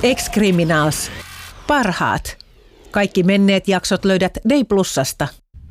Ex-Criminals. Parhaat. Kaikki menneet jaksot löydät Day Plusasta.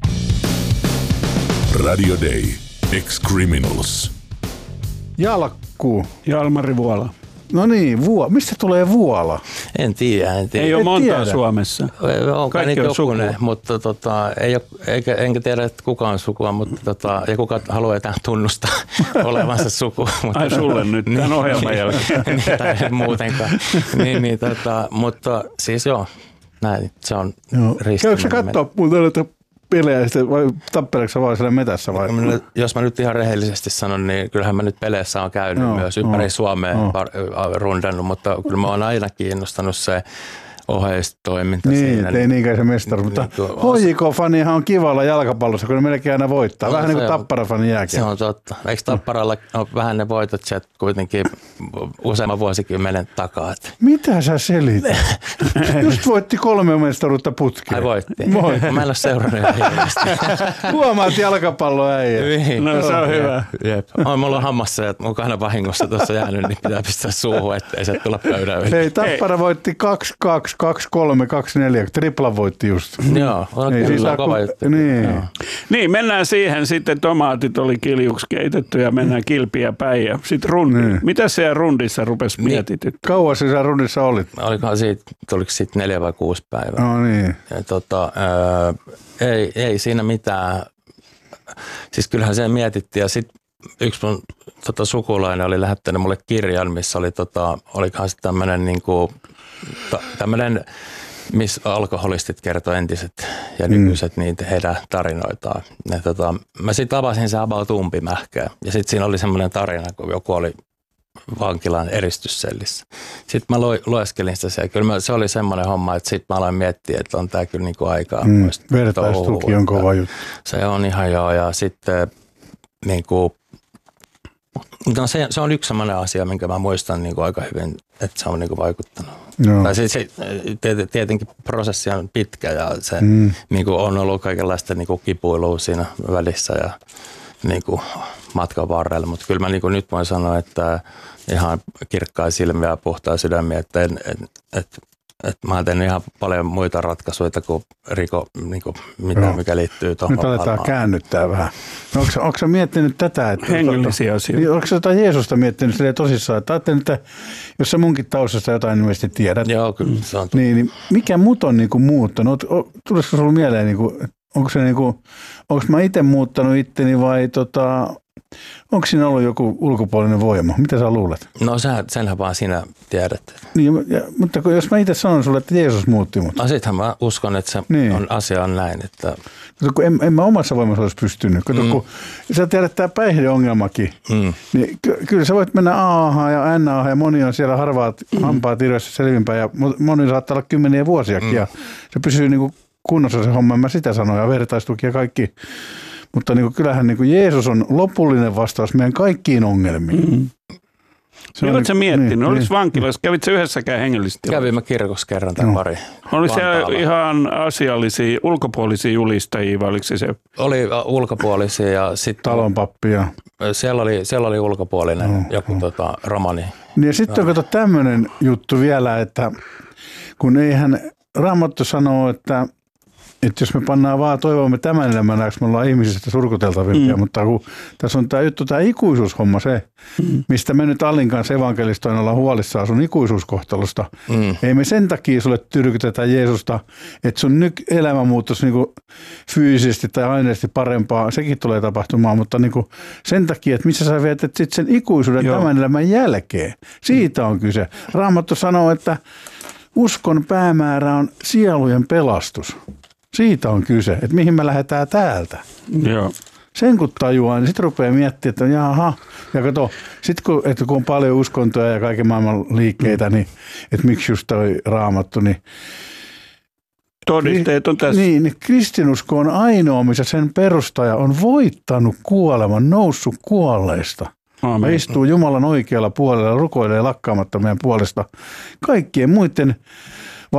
Radio Day. Ex-Criminals. Jalkku. Jalmari Vuola. No niin, mistä tulee vuola? En tiedä. Ei ole montaa Suomessa. Kaikki on jokunen, mutta ei ole, enkä tiedä, että kuka on sukua, mutta ja kuka haluaa jotain tunnustaa olevansa suku. Ai sulle nyt tämän ohjelman jälkeen. Tai muutenkaan. Mutta siis joo, näin, se on ristiminen. Käykö sä katsoa muuten pelejä vai tappeleeko vaan siellä metässä? Vai? Jos mä nyt ihan rehellisesti sanon, niin kyllähän mä nyt peleissä on käynyt myös ympäri Suomea rundannut, mutta kyllä mä oon aina kiinnostanut se oheistoiminta siinä. Niin, ei niinkään se mestaruus, mutta HJK-fanihan on kivalla jalkapallossa, kun ne melkein aina voittaa. Vähän niin kuin Tappara-fani jääkin. Se on totta. Eikö Tapparalla ole vähän ne voitot sieltä kuitenkin useamman vuosikymmenen takaa? Mitä sä selität? Just voitti 3 mestaruutta putkeen. Ai voitti. Mä en ole seurannut Huomaat jalkapalloäijä. No se on hyvä. Jep. Mulla on hammassa ja mun kahden vahingossa tuossa jäänyt, niin pitää pistää suuhun, ettei se tulla pöydän yli. Hei, Tappara voitti 2-2. 2-3, 2-4, tripla voitti just. Joo, on kyllä kova juttu. Niin, mennään siihen sitten, tomaatit oli kiljuksi keitetty ja mennään kilpiä päin ja sitten rundi. Mitä siellä rundissa rupesi mietityt? Kauas sä rundissa olit? Tuliko siitä 4 vai 6 päivää? No niin. Ja ei siinä mitään. Siis kyllähän se mietittiin ja sitten yksi mun sukulainen oli lähettänyt mulle kirjan, missä oli olikohan se tämmöinen niinku tämmöinen, missä alkoholistit kertoi entiset ja nykyiset niitä heidän tarinoitaan. Ja mä sitten avasin se about umpimähköä ja sitten siinä oli semmoinen tarina, kun joku oli vankilan eristyssellissä. Sitten mä lueskelin sitä ja kyllä se oli semmoinen homma, että sitten mä aloin miettiä, että on tää kyllä niinku aikaa. Vertaistuki on kova juttu. Se on ihan joo ja sitten niinku no se on yksi sellainen asia, minkä mä muistan niin kuin aika hyvin, että se on niin kuin vaikuttanut. Tai se, tietenkin prosessi on pitkä ja se niin kuin on ollut kaikenlaista niin kuin kipuilua siinä välissä ja niin kuin matkan varrella. Mutta kyllä mä niin kuin nyt voin sanoa, että ihan kirkkaa silmiä ja puhtaa sydämiä, että mä oon tehnyt ihan paljon muita ratkaisuja kuin mikä liittyy tuohon. Nyt aletaan käännyttää vähän. No, onko sä miettinyt tätä? Että hengellisiä asioita. Onko sä jotain Jeesusta miettinyt tosissaan? Että ajattelin, että jos sä munkin taustasta jotain ilmeisesti tiedät. Joo, kyllä se on. Niin mikä mut on niinku muuttanut? Tulisiko sulla mieleen, niinku, onko mä itse muuttanut itteni vai onko siinä ollut joku ulkopuolinen voima? Mitä sä luulet? No senhän vaan sinä tiedät. Niin, mutta jos mä itse sanon sulle, että Jeesus muutti mut. Sittenhän mä uskon, että se asia on näin. Että kun en mä omassa voimassa olisi pystynyt. Kun sä tiedät tämä päihdeongelmakin, niin kyllä sä voit mennä A-ahan ja N-ahan ja moni on siellä harvaat hampaat irvessä selvinpäin ja moni saattaa olla 10 vuosiakin ja se pysyy niin kuin kunnossa se homma. Mä sitä sanoin ja vertaistuki ja kaikki. Mutta niin kuin, kyllähän niin kuin Jeesus on lopullinen vastaus meidän kaikkiin ongelmiin. Oletko sä miettinyt? Oliko vankilassa? Kävit sä yhdessäkään hengellisesti? Kävin mä kirkossa kerran tämän pari. Oli siellä ihan asiallisia, ulkopuolisia julistajia vai oliko se? Oli ulkopuolisia ja sitten talonpappia. Siellä oli ulkopuolinen joku romani. Niin ja sitten on tämmöinen juttu vielä, että kun eihän Raamattu sanoo, että jos me pannaan vaan toivomme tämän elämän ajaksi, me ollaan ihmisistä surkuteltavimpia, mutta kun tässä on tämä juttu, tämä ikuisuushomma se, mistä me nyt Allin kanssa evankelistoina ollaan huolissaan sun ikuisuuskohtalosta. Ei me sen takia sulle tyrkytetä Jeesusta, että sun elämä muuttuisi niinku fyysisesti tai aineellisesti parempaa, sekin tulee tapahtumaan, mutta niinku sen takia, että missä sä vietät sitten sen ikuisuuden tämän elämän jälkeen. Siitä on kyse. Raamattu sanoo, että uskon päämäärä on sielujen pelastus. Siitä on kyse, että mihin me lähdetään täältä. Joo. Sen kun tajuaa, niin sitten rupeaa miettimään, että jaha. Ja kato, sitten kun on paljon uskontoja ja kaiken maailman liikkeitä, niin että miksi just toi Raamattu, niin todisteet on tässä. Niin kristinusko on ainoa, missä sen perustaja on voittanut kuoleman, noussut kuolleista. Amen. Istuu Jumalan oikealla puolella, rukoilee lakkaamatta meidän puolesta. Kaikkien muiden